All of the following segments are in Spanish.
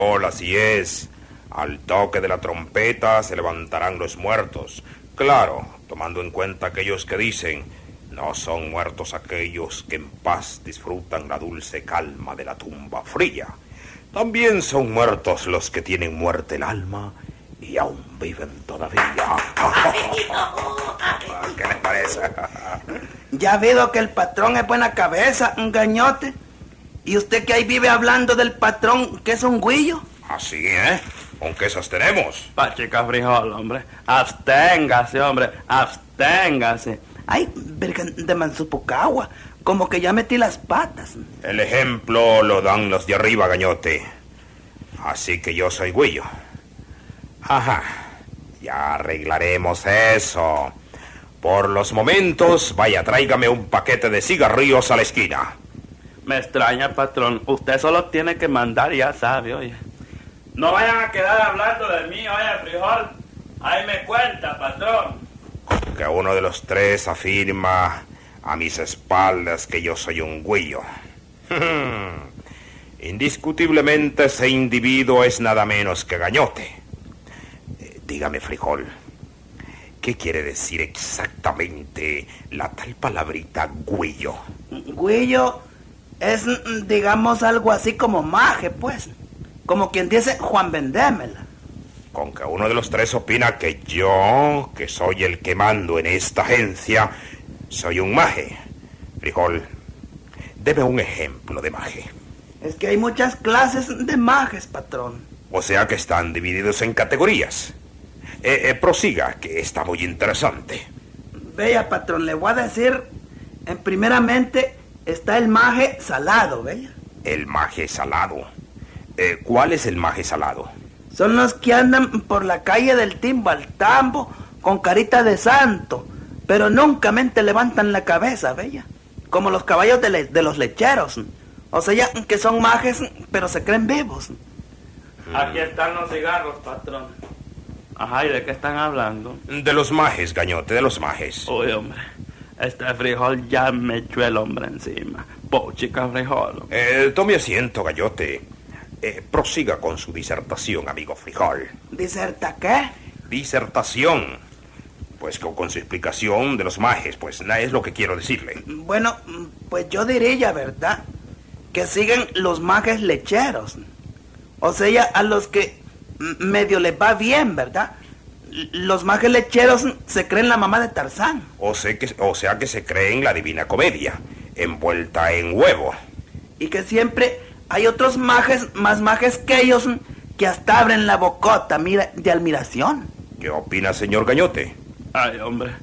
Hola, así es. Al toque de la trompeta se levantarán los muertos. Claro, tomando en cuenta aquellos que dicen, no son muertos aquellos que en paz disfrutan la dulce calma de la tumba fría. También son muertos los que tienen muerte el alma y aún viven todavía. ¿Qué les parece? Ya veo que el patrón es buena cabeza, un gañote. ¿Y usted que ahí vive hablando del patrón que es un güillo? Así, ¿Con qué esas tenemos? Pachica frijol, hombre. Absténgase, hombre. Absténgase. Ay, verga de mansupucagua. Como que ya metí las patas. El ejemplo lo dan los de arriba, gañote. Así que yo soy güillo. Ajá. Ya arreglaremos eso. Por los momentos, vaya, tráigame un paquete de cigarrillos a la esquina. Me extraña, patrón. Usted solo tiene que mandar y ya sabe, oye. No vayan a quedar hablando de mí, oye, frijol. Ahí me cuenta, patrón. Que uno de los tres afirma a mis espaldas que yo soy un güillo. Indiscutiblemente ese individuo es nada menos que gañote. Dígame, frijol, ¿qué quiere decir exactamente la tal palabrita güillo? Güillo es, digamos, algo así como maje, pues. Como quien dice Juan Vendémela. Con que uno de los tres opina que yo, que soy el que mando en esta agencia, soy un maje. Frijol, deme un ejemplo de maje. Es que hay muchas clases de majes, patrón. O sea que están divididos en categorías. Prosiga, que está muy interesante. Vea, patrón, le voy a decir, primeramente está el maje salado, vea. El maje salado. ¿Cuál es el maje salado? Son los que andan por la calle del timbo al tambo con carita de santo, pero nunca mente levantan la cabeza, vea. Como los caballos de los lecheros. O sea, que son majes, pero se creen vivos. Aquí están los cigarros, patrón. Ajá, ¿y de qué están hablando? De los majes, gañote, de los majes. Uy, hombre, este frijol ya me echó el hombre encima. Pochica frijol. Tome asiento, gallote. Prosiga con su disertación, amigo frijol. ¿Diserta qué? Disertación. Pues con su explicación de los majes, pues nada es lo que quiero decirle. Bueno, pues yo diría, ¿verdad?, que siguen los majes lecheros. O sea, a los que medio les va bien, ¿verdad? Los majes lecheros se creen la mamá de Tarzán. O sea que se creen la Divina Comedia, envuelta en huevo. Y que siempre hay otros majes, más majes que ellos, que hasta abren la bocota, mira, de admiración. ¿Qué opina, señor Gañote? Ay, hombre,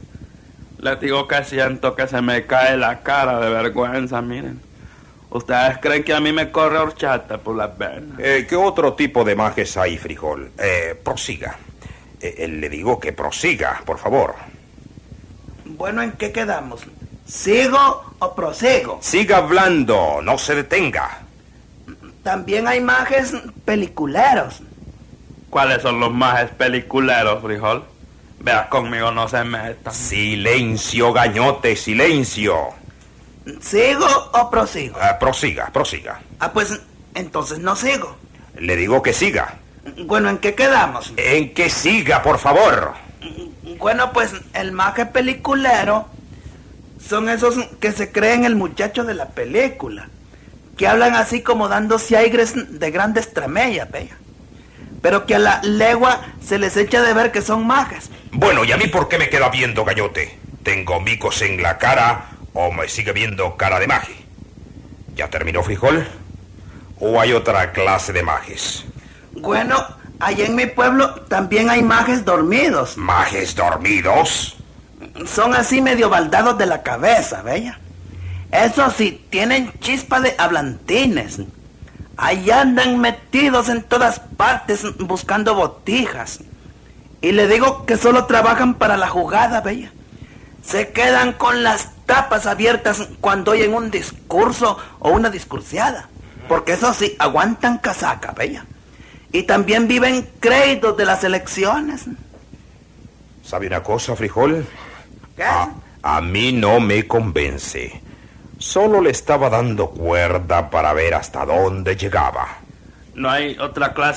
les digo que siento que se me cae la cara de vergüenza, miren. ¿Ustedes creen que a mí me corre horchata por las venas? ¿Qué otro tipo de majes hay, frijol? Prosiga. Le digo que prosiga, por favor. Bueno, ¿en qué quedamos? ¿Sigo o prosigo? Siga hablando, no se detenga. También hay majes peliculeros. ¿Cuáles son los majes peliculeros, frijol? Vea, conmigo no se metan. Silencio, gañote, silencio. ¿Sigo o prosigo? Prosiga. Ah, pues entonces no sigo. Le digo que siga. Bueno, ¿en qué quedamos? En que siga, por favor. Bueno, pues el maje peliculero son esos que se creen el muchacho de la película, que hablan así como dándose aires de grandes tramellas, vea. Pero que a la legua se les echa de ver que son majes. Bueno, ¿y a mí por qué me queda viendo, gañote? ¿Tengo micos en la cara o me sigue viendo cara de maje? ¿Ya terminó, frijol? ¿O hay otra clase de majes? Bueno, allá en mi pueblo también hay majes dormidos. ¿Majes dormidos? Son así medio baldados de la cabeza, vea. Eso sí, tienen chispa de hablantines. Ahí andan metidos en todas partes buscando botijas. Y le digo que solo trabajan para la jugada, vea. Se quedan con las tapas abiertas cuando oyen un discurso o una discursiada. Porque eso sí, aguantan casaca, vea. Y también viven créditos de las elecciones. ¿Sabe una cosa, frijol? ¿Qué? A mí no me convence. Solo le estaba dando cuerda para ver hasta dónde llegaba. no hay otra clase